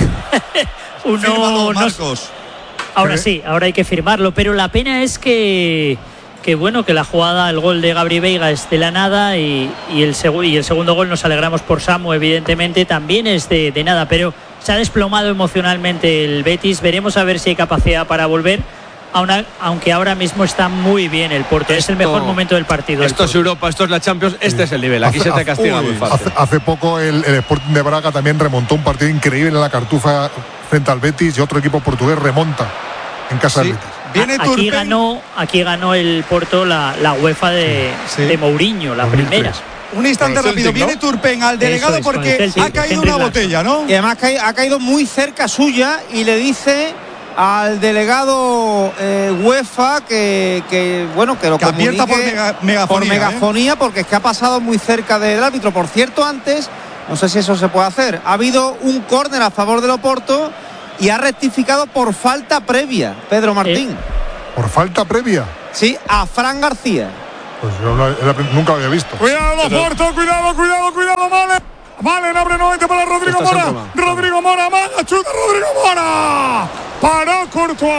uno Fírmalo, no- Marcos. Ahora sí, ahora hay que firmarlo, pero la pena es que que bueno, que la jugada, el gol de Gabri Veiga es de la nada y, y, el, segu y el segundo gol, nos alegramos por Samu, evidentemente, también es de, de nada, pero se ha desplomado emocionalmente el Betis. Veremos a ver si hay capacidad para volver, a una, aunque ahora mismo está muy bien el Porto. Es el mejor momento del partido. Esto es Europa, esto es la Champions, este es el nivel. Aquí Hace- se te hace- castiga uy, muy fácil. Hace, hace poco el, el Sporting de Braga también remontó un partido increíble en la Cartuja frente al Betis, y otro equipo portugués remonta en casa del Betis. Viene aquí Turpin. ganó, aquí ganó el Porto la, la UEFA de, Sí. de Mourinho, la primera. Un instante Con el rápido, Celtic, viene ¿no? Turpen al delegado Eso es, con porque el Celtic, ha caído Henry una Larsson. botella, ¿no? Y además que ha caído muy cerca suya y le dice al delegado eh, UEFA que, que bueno que lo Que advierta por comunique mega- megafonía, por ¿eh? megafonía, porque es que ha pasado muy cerca del árbitro. Por cierto, antes, no sé si eso se puede hacer, ha habido un córner a favor del Oporto y ha rectificado por falta previa Pedro Martín. Por falta previa. Sí, a Fran García. Pues yo no, nunca lo había visto. Cuidado, Porto, cuidado, cuidado, cuidado, vale. Vale, abre nuevamente para Rodrigo Mora. Rodrigo Mora, maga, chuta, Rodrigo Mora. Paró Courtois.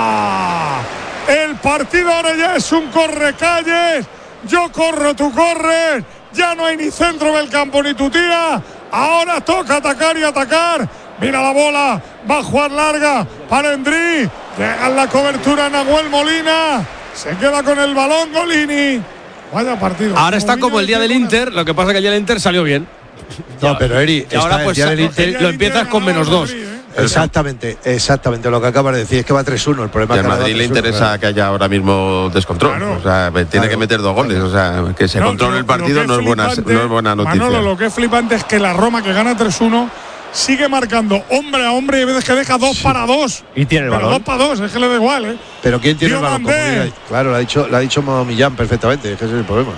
El partido ahora ya es un correcalles. Yo corro, tú corres. Ya no hay ni centro del campo ni tu tía. Ahora toca atacar y atacar. Mira la bola. Va a jugar larga para Endri. Llega en la cobertura Nahuel Molina. Se queda con el balón Golini. Vaya partido. Ahora está como el día del Inter. Lo que pasa es que el día del Inter salió bien. No, pero Eri, y ahora pues el Inter, lo empiezas con menos dos. Exactamente, exactamente lo que acabas de decir, es que va tres uno. El problema y es al que Madrid le interesa claro. que haya ahora mismo descontrol. Claro. O sea, tiene claro. que meter dos goles. O sea, que se no, controle el partido no es, buena, no es buena noticia. Manolo, lo que es flipante es que la Roma, que gana tres uno, sigue marcando hombre a hombre y a veces que deja dos sí. para dos. Y tiene el Pero balón. dos para dos, es que le da igual, ¿eh? Pero ¿quién tiene Tío el balón? Como, claro, lo ha dicho, lo ha dicho Millán perfectamente, es que ese es el problema.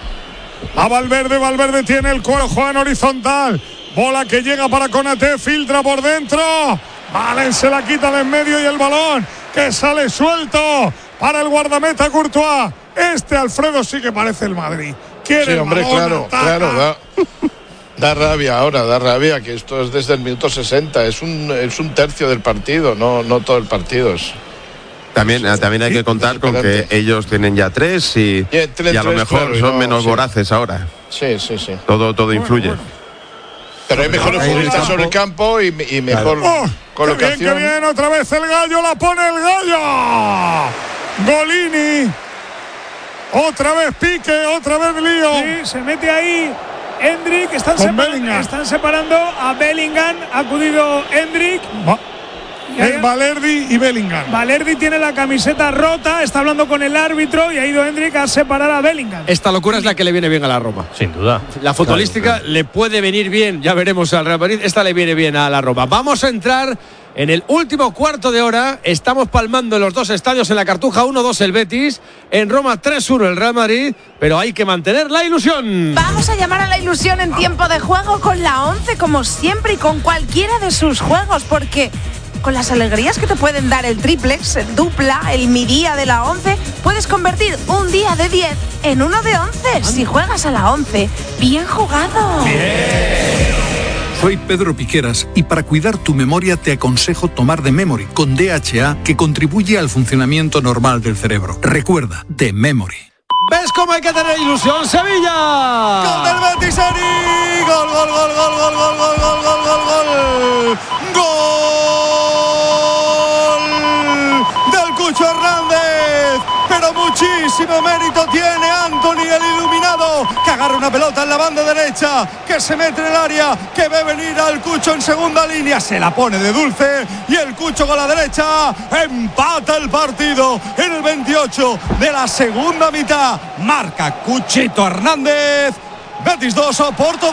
A Valverde, Valverde tiene el cuero, juega en horizontal. Bola que llega para Konaté, filtra por dentro. Valen se la quita de en medio y el balón que sale suelto para el guardameta Courtois. Este Alfredo sí que parece el Madrid. Quiere sí, el hombre, balón, claro, ataca. claro, da, da rabia ahora, da rabia que esto es desde el minuto sesenta. Es un, es un tercio del partido, no, no todo el partido. Es, También, también hay que contar con que ellos tienen ya tres y, y, tres, y a lo tres, mejor claro, son no, menos sí. voraces ahora. Sí, sí, sí. Todo, todo bueno, influye. Bueno. Pero hay mejores futbolistas sobre el campo y, y mejor oh, colocación. Qué bien, qué bien, otra vez el gallo, la pone el gallo. Golini. Otra vez pique, otra vez lío. Sí, se mete ahí Endrick, están, separa- están separando a Bellingham, ha acudido Endrick. Va. Eh, Valerdi y Bellingham. Valerdi tiene la camiseta rota, está hablando con el árbitro y ha ido Endrick a separar a Bellingham. Esta locura es la que le viene bien a la Roma. Sin duda. La futbolística claro. le puede venir bien, ya veremos al Real Madrid. Esta le viene bien a la Roma. Vamos a entrar en el último cuarto de hora. Estamos palmando en los dos estadios, en la Cartuja uno dos el Betis, en Roma tres uno el Real Madrid, pero hay que mantener la ilusión. Vamos a llamar a la ilusión en tiempo de juego con la once como siempre y con cualquiera de sus juegos, porque con las alegrías que te pueden dar el triplex, el dupla, el mi día de la once, puedes convertir un día de diez en uno de once. Si juegas a la once, bien jugado. Bien. Soy Pedro Piqueras y para cuidar tu memoria te aconsejo tomar The Memory con D H A, que contribuye al funcionamiento normal del cerebro. Recuerda, The Memory. ¿Ves cómo hay que tener ilusión, Sevilla? ¡Gol del Betis, Eri! ¡Gol, gol, gol, gol, gol, gol, gol, gol, gol, gol, gol! ¡Gol del Cucho Hernández! Pero muchísimo mérito tiene Antony, el iluminado, que agarra una pelota en la banda derecha, que se mete en el área, que ve venir al Cucho en segunda línea, se la pone de dulce y el Cucho con la derecha empata el partido en el veintiocho de la segunda mitad. Marca Cuchito Hernández. Betis dos, Oporto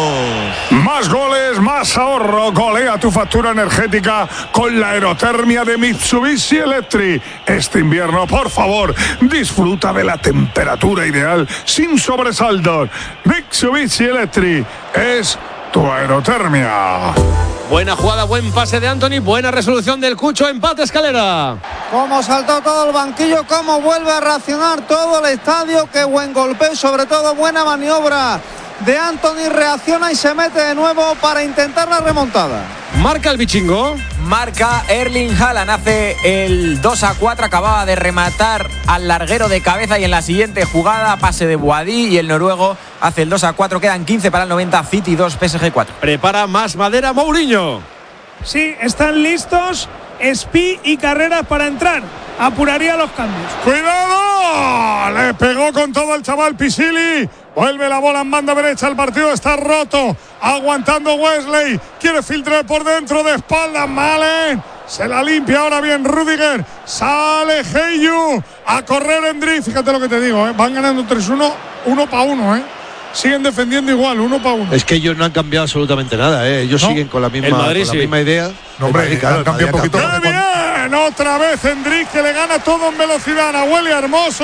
dos. Más goles, más ahorro. Golea tu factura energética con la aerotermia de Mitsubishi Electric. Este invierno, por favor, disfruta de la temperatura ideal sin sobresaltos. Mitsubishi Electric es tu aerotermia. Buena jugada, buen pase de Antony, buena resolución del Cucho, empate Escalera. Cómo saltó todo el banquillo, cómo vuelve a reaccionar todo el estadio, qué buen golpe, sobre todo buena maniobra de Antony, reacciona y se mete de nuevo para intentar la remontada. Marca el bichingo. Marca Erling Haaland, hace el dos a cuatro, acababa de rematar al larguero de cabeza y en la siguiente jugada pase de Boadí y el noruego hace el dos a cuatro, quedan quince para el noventa, City dos, P S G cuatro. Prepara más madera Mourinho. Sí, están listos Spi y Carreras para entrar. Apuraría los cambios. ¡Cuidado! Le pegó con todo el chaval Pisili. Vuelve la bola en banda derecha. El partido está roto. Aguantando Wesley. Quiere filtrar por dentro de espaldas. Malen. Se la limpia ahora bien Rudiger. Sale Heyu. A correr Endri. Fíjate lo que te digo, ¿eh? Van ganando tres uno. Uno para uno, ¿eh? Siguen defendiendo igual, uno para uno. Es que ellos no han cambiado absolutamente nada, ¿eh? Ellos no, siguen con la misma, Madrid, con la sí. misma idea. No, hombre, Madrid, claro, han cambiado un poquito. ¡Qué bien! Otra vez Endrick, que le gana todo en velocidad. Nahuel Hermoso.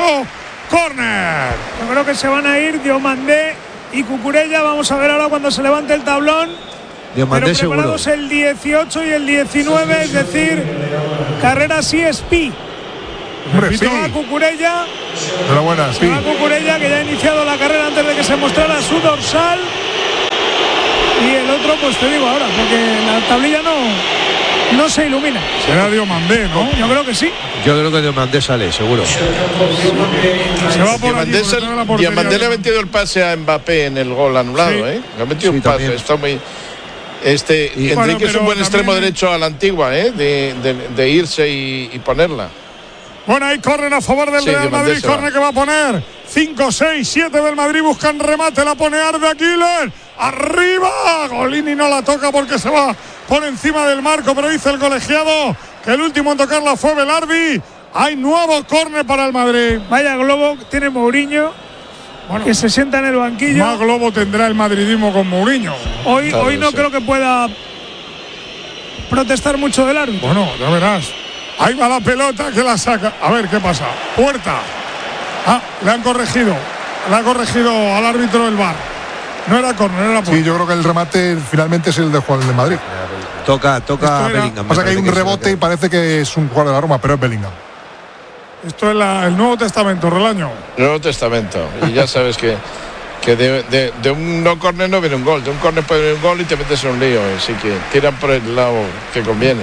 Corner. Yo creo que se van a ir Diomandé y Cucurella. Vamos a ver ahora cuando se levante el tablón. Diomandé Pero preparados seguro. el dieciocho y el diecinueve, es decir, Carreras y Spi. Hombre, sí. Se va Cucurella. Enhorabuena, Se sí. va Cucurella, que ya ha iniciado la carrera antes de que se mostrara su dorsal. Y el otro, pues te digo ahora, porque la tablilla no, no se ilumina. Será Diomandé, ¿no? Yo creo que sí. Yo creo que Diomandé sale, seguro. Se va por allí, Diamandé, por detrás de la portería. Diamandé le ha metido el pase a Mbappé en el gol anulado, Sí. ¿eh? Le ha metido Sí, un pase, también. está muy. Este, Y- Enrique Bueno, es un pero buen extremo también- derecho a la antigua, ¿eh? De, de, de irse y, y ponerla. Bueno, ahí corren a favor del Sí, Real Diomandé Madrid. se va. Corre que va a poner cinco, seis, siete del Madrid. Buscan remate. La pone Arde Aguilar. Arriba. Golini no la toca porque se va por encima del marco. Pero dice el colegiado que el último en tocarla fue Velardi. Hay nuevo córner para el Madrid. Vaya globo tiene Mourinho, Bueno, que se sienta en el banquillo. más globo tendrá el madridismo con Mourinho. Hoy, Claro, hoy no sí. creo que pueda protestar mucho del árbitro. Bueno, ya verás. Ahí va la pelota que la saca. A ver qué pasa. Puerta. Ah, le han corregido. Le ha corregido al árbitro el V A R. No era córner, era puerta. Sí, yo creo que el remate finalmente es el de Juan de Madrid. Toca, toca Esto era- Bellingham. me Pasa que hay parece un es el rebote y que- parece que es un jugador de la Roma, pero es Bellingham. Esto es la- el Nuevo Testamento, Relaño. Nuevo Testamento. Y ya sabes que, que de, de, de un no córner no viene un gol. De un córner puede venir un gol y te metes en un lío. Así que tiran por el lado que conviene.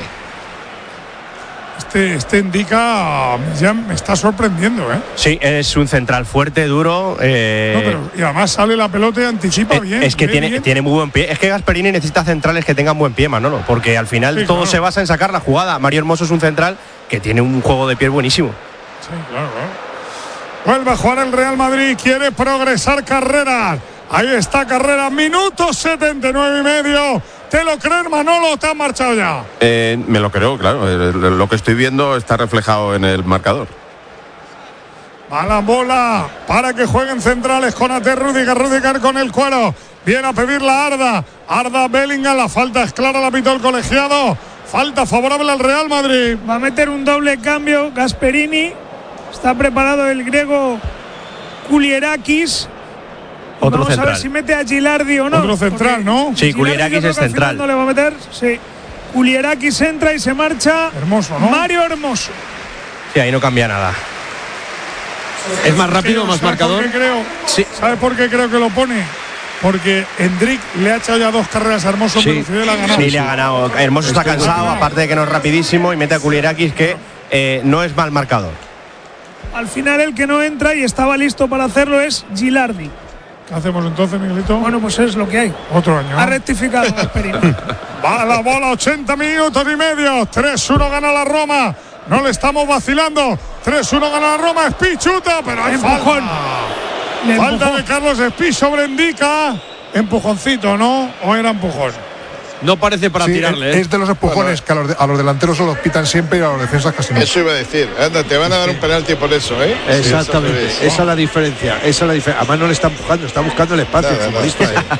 Este, este indica, ya me está sorprendiendo, ¿eh? Sí, es un central fuerte, duro. eh, No, pero, y además sale la pelota y anticipa eh, bien. es que ve tiene, bien. tiene muy buen pie. Es que Gasperini necesita centrales que tengan buen pie, Manolo, porque al final Sí, todo claro. se basa en sacar la jugada. Mario Hermoso es un central que tiene un juego de pie buenísimo. Sí, claro, claro. Vuelve a jugar el Real Madrid, quiere progresar Carreras. Ahí está Carreras, minuto setenta y nueve y medio. ¿Te lo crees, Manolo, o te has marchado ya? Eh, me lo creo, claro. eh, Lo que estoy viendo está reflejado en el marcador. A la bola para que jueguen centrales con Ate Rüdiger, Rüdiger con el cuero. Viene a pedir la Arda. Arda Bellingham, la falta es clara, la pitó el colegiado. Falta favorable al Real Madrid. Va a meter un doble cambio Gasperini. Está preparado el griego Kulierakis. Otro Vamos a central. ver si mete a Gilardi o no. Otro central, porque ¿no? Sí, Gilardi Kulierakis yo creo es que al final central. No le va a meter. Sí. Kulierakis entra y se marcha. Hermoso, ¿no? Mario Hermoso. Sí, ahí no cambia nada. ¿Es más rápido, más ¿Sabes marcador? por qué creo? Sí. ¿Sabes por qué creo que lo pone? Porque Hendrik le ha echado ya dos carreras a Hermoso, Sí. pero Fidel ha ganado. Sí, le ha ganado. Hermoso está Estoy cansado, contigo. aparte de que no es rapidísimo, y mete a Kulierakis, que eh, no es mal marcador. Al final el que no entra y estaba listo para hacerlo es Gilardi. ¿Qué hacemos entonces, Miguelito? Bueno, pues es lo que hay. Otro año. Ha rectificado Gasperini. Va la bola, ochenta minutos y medio. tres uno gana la Roma. No le estamos vacilando. tres uno gana la Roma. Espí chuta, pero hay Empujón. falta. Le Falta empujó. de Carlos Espí sobre Indica. Empujoncito, ¿no? ¿O era empujón? No parece para Sí, tirarle. es, ¿eh? es de los empujones que a los, de- a los delanteros se los pitan siempre y a los defensas casi no. Eso iba a decir. Anda, te van a dar un penalti por eso, ¿eh? Exactamente, Sí, esa es la diferencia. Esa es la diferencia. Además no le está empujando, está buscando el espacio. Nada, el nada, futbolista. está ahí.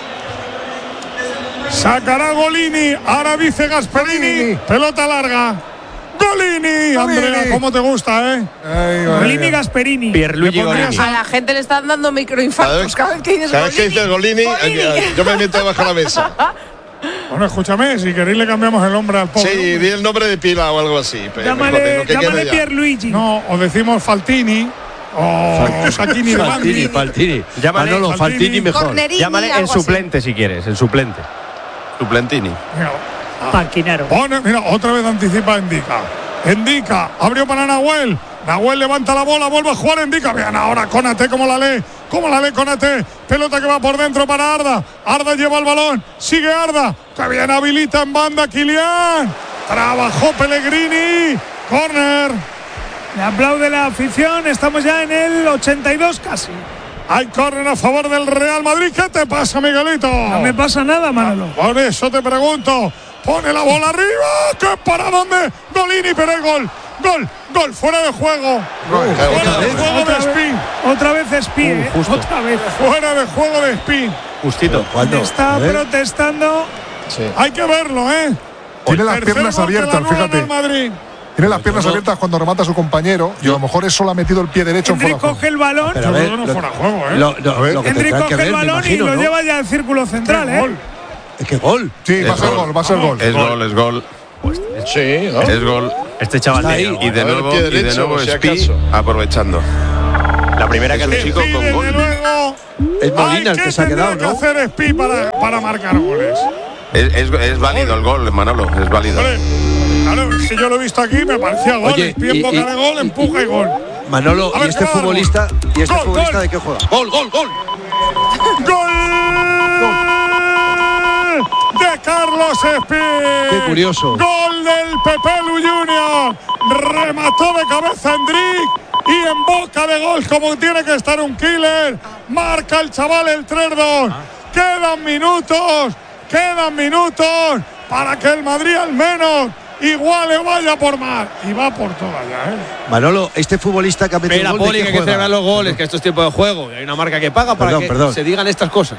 Sacará Golini. Ahora dice Gasperini. Pelota larga. Golini. Andrea, ¿cómo te gusta, eh? Ay, vaya. Golini Gasperini. Pierluigi Le pondrías Golini. A la gente le están dando microinfartos cada vez que dices Cada vez que dices Golini, yo me meto debajo de la mesa. Bueno, escúchame, si queréis le cambiamos el nombre al pobre. Sí, di el nombre de pila o algo así. pero mejor, Llámale, lo que llámale quede ya. Pierluigi. No, o decimos Faltini. O Sacchini de Faltini, Bandi. Faltini. Llámale Manolo, Faltini. Faltini mejor. Cornerini, Llámale el algo así. suplente si quieres, el suplente. Suplentini. Mira, Maquinaro. pone, mira, otra vez anticipa Indica. Indica, abrió para Nahuel. Nahuel levanta la bola, vuelve a jugar Indica. Vean ahora Konate cómo la lee. Cómo la lee Konate. Pelota que va por dentro para Arda. Arda lleva el balón. Sigue Arda. Que bien habilita en banda Kylian. Trabajó Pellegrini. Corner. Le aplaude la afición. Estamos ya en el ochenta y dos casi. Hay córner a favor del Real Madrid. ¿Qué te pasa, Miguelito? No me pasa nada, Manolo. Por eso te pregunto. Pone la bola arriba. ¿Qué para dónde? Golini, pero el gol. Gol, gol, fuera de juego. Fuera de juego de Otra vez, Spin. otra vez Espí, ¿eh? justo. Otra vez. Fuera de juego de Spin. Justito. ¿Cuándo? Está A ver. protestando. Sí. Hay que verlo, ¿eh? Tiene las Tercer piernas gol que le abiertas, anulan fíjate. al Madrid. Tiene las piernas abiertas cuando remata a su compañero y a lo mejor eso le ha metido el pie derecho en Hendrik fuera de coge el balón. Pero a Yo ver, creo que no lo- fuera de juego, ¿eh? Lo, lo- A ver. lo que Hendrik tendrá que coge el ver, me balón y imagino, lo ¿no? lleva ya al círculo central, Qué ¿eh? gol. Es que gol. Sí, va a Es ser gol. gol, va a ser gol. Es gol, es gol. Pues, sí, ¿no? Es gol. Este chaval Está ahí. ahí. Y de A ver, nuevo, pie y de derecho, nuevo si Spi acaso. aprovechando. La primera que es un hace chico con gol. Es Molina el Ay, que se ha ¿qué quedado, tendrá ¿no? que hacer Spi para, para marcar goles? Es, es, es válido el gol, Manolo, es válido. Hombre, claro, si yo lo he visto aquí, me parecía gol. Oye, Spi en y- boca y- de gol, empuja y gol. Manolo, A ¿y ver, este ¿qué va? futbolista, ¿y este Gol, futbolista gol. de qué juega? Gol, gol, gol. ¡Gol! De Carlos Spi. Qué curioso. Gol del Pepelu Junior. Remató de cabeza Endrick. Y en boca de gol, como tiene que estar un killer, marca el chaval el tres dos. Quedan minutos, quedan minutos para que el Madrid al menos iguale o vaya por más. Y va por todas ya, ¿eh? Manolo, este futbolista que ha metido Espera, el gol, Poli, ¿de que qué hay que juega? celebrar los goles, que esto es tiempo de juego. Hay una marca que paga para Perdón, que perdón. se digan estas cosas.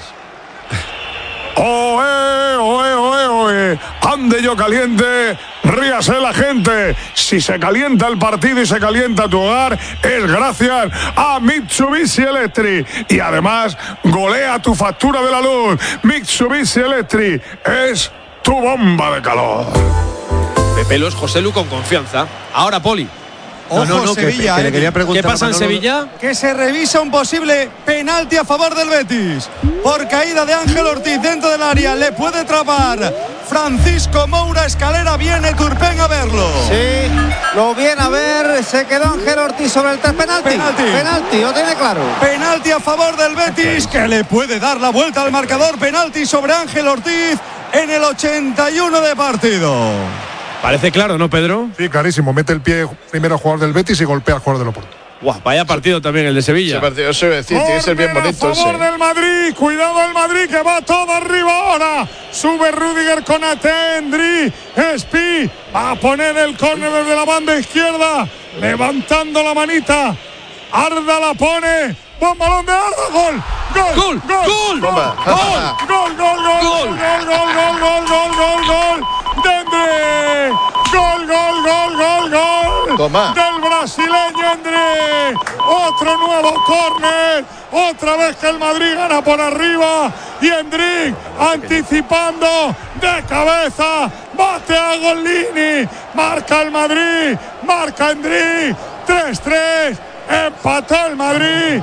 Oe, oe, oe, oe. Ande yo caliente, ríase la gente. Si se calienta el partido y se calienta tu hogar, es gracias a Mitsubishi Electric. Y además, golea tu factura de la luz. Mitsubishi Electric es tu bomba de calor. Pepelu es José Lu con confianza. Ahora, Poli. No, no, no, que, Sevilla, que le eh. quería preguntar. ¿Qué pasa a en Manolo. Sevilla? Que se revisa un posible penalti a favor del Betis. Por caída de Ángel Ortiz dentro del área. Le puede trapar Francisco Moura. Escalera, viene Turpin a verlo. Sí, lo viene a ver. Se quedó Ángel Ortiz sobre el tres. Penalti. Penalti. Penalti, lo tiene claro. Penalti a favor del Betis, que le puede dar la vuelta al marcador. Penalti sobre Ángel Ortiz en el ochenta y uno de partido. Parece claro, ¿no, Pedro? Sí, clarísimo. Mete el pie primero al jugador del Betis y golpea al jugador del Oporto. Guau, vaya partido también el de Sevilla. Ese partido, eso iba a decir, tiene que ser bien Córner bonito a favor ese. del Madrid, cuidado el Madrid que va todo arriba ahora. Sube Rüdiger con Atendri. Spi va a poner el córner desde la banda izquierda, levantando la manita. Arda la pone. Buen balón de Arda, gol. Gol, Gol, gol, Toma. gol, gol, gol, gol, gol, gol, gol, gol, gol, gol, gol, Dendre. Gol, gol, gol, gol, gol. Toma. Del brasileño Endre. Otro nuevo córner. Otra vez que el Madrid gana por arriba. Y Endrick anticipando de cabeza. Bate a Golini. Marca el Madrid. Marca Endrick. tres tres. Empató el Madrid.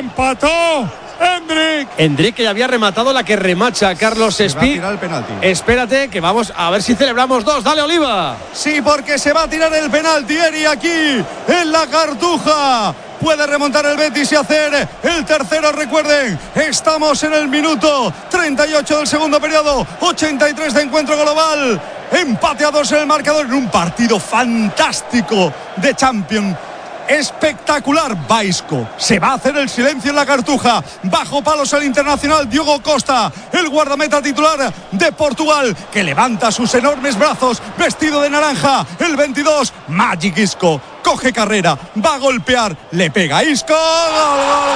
Empató Endrick. Endrick, que ya había rematado la que remacha a Carlos Se va a Spi. tirar el penalti. Espérate, que vamos a ver si celebramos dos. Dale, Oliva. Sí, porque se va a tirar el penalti, Eri, aquí en la Cartuja. Puede remontar el Betis y hacer el tercero. Recuerden, estamos en el minuto treinta y ocho del segundo periodo. ochenta y tres de encuentro global. Empate a dos en el marcador en un partido fantástico de Champions. Espectacular. Baisco se va a hacer el silencio en la Cartuja. Bajo palos el internacional Diogo Costa, el guardameta titular de Portugal, que levanta sus enormes brazos vestido de naranja. El veintidós, Magic Isco, coge carrera, va a golpear, le pega Isco. ¡Gol, gol!